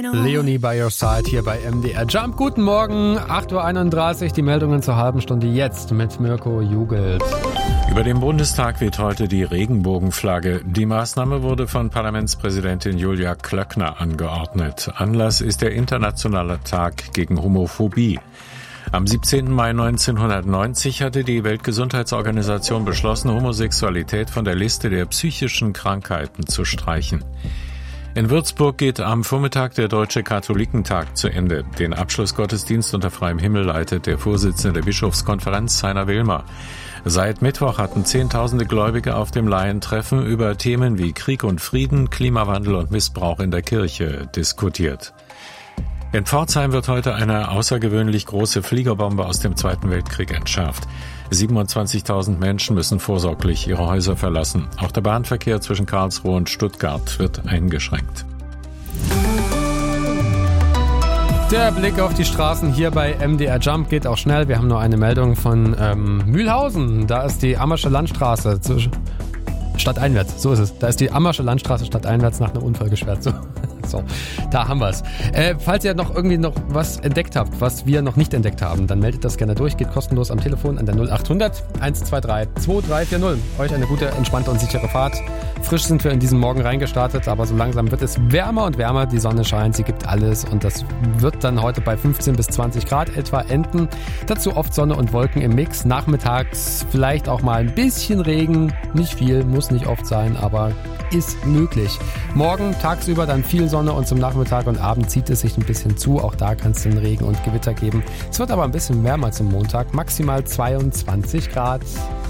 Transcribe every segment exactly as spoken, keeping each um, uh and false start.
Leonie by your side hier bei M D R Jump. Guten Morgen, acht Uhr einunddreißig, die Meldungen zur halben Stunde jetzt mit Mirko Jugelt. Über dem Bundestag weht heute die Regenbogenflagge. Die Maßnahme wurde von Parlamentspräsidentin Julia Klöckner angeordnet. Anlass ist der Internationale Tag gegen Homophobie. Am siebzehnten Mai neunzehnhundertneunzig hatte die Weltgesundheitsorganisation beschlossen, Homosexualität von der Liste der psychischen Krankheiten zu streichen. In Würzburg geht am Vormittag der Deutsche Katholikentag zu Ende. Den Abschlussgottesdienst unter freiem Himmel leitet der Vorsitzende der Bischofskonferenz, Heiner Wilmer. Seit Mittwoch hatten Zehntausende Gläubige auf dem Laientreffen über Themen wie Krieg und Frieden, Klimawandel und Missbrauch in der Kirche diskutiert. In Pforzheim wird heute eine außergewöhnlich große Fliegerbombe aus dem Zweiten Weltkrieg entschärft. siebenundzwanzigtausend Menschen müssen vorsorglich ihre Häuser verlassen. Auch der Bahnverkehr zwischen Karlsruhe und Stuttgart wird eingeschränkt. Der Blick auf die Straßen hier bei M D R Jump geht auch schnell. Wir haben nur eine Meldung von ähm, Mühlhausen. Da ist die Ammersche Landstraße zwischen stadteinwärts, so ist es. Da ist die Ammersche Landstraße stadteinwärts nach einem Unfall gesperrt. So, so da haben wir es. Äh, falls ihr noch irgendwie noch was entdeckt habt, was wir noch nicht entdeckt haben, dann meldet das gerne durch. Geht kostenlos am Telefon an der null achthundert eins zwei drei zwei drei vier null. Euch eine gute, entspannte und sichere Fahrt. Frisch sind wir in diesen Morgen reingestartet, aber so langsam wird es wärmer und wärmer. Die Sonne scheint, sie gibt alles und das wird dann heute bei fünfzehn bis zwanzig Grad etwa enden. Dazu oft Sonne und Wolken im Mix. Nachmittags vielleicht auch mal ein bisschen Regen. Nicht viel, muss nicht oft sein, aber ist möglich. Morgen tagsüber dann viel Sonne und zum Nachmittag und Abend zieht es sich ein bisschen zu. Auch da kann es den Regen und Gewitter geben. Es wird aber ein bisschen wärmer zum Montag. Maximal zweiundzwanzig Grad.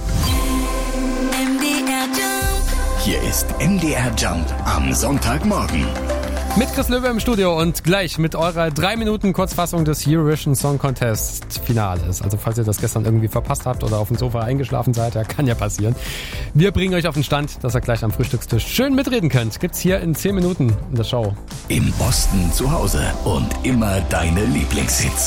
Hier ist M D R Jump am Sonntagmorgen. Mit Chris Löwe im Studio und gleich mit eurer drei Minuten Kurzfassung des Eurovision Song Contest Finales. Also falls ihr das gestern irgendwie verpasst habt oder auf dem Sofa eingeschlafen seid, ja, kann ja passieren. Wir bringen euch auf den Stand, dass ihr gleich am Frühstückstisch schön mitreden könnt. Gibt's hier in zehn Minuten in der Show. Im Osten zu Hause und immer deine Lieblingshits.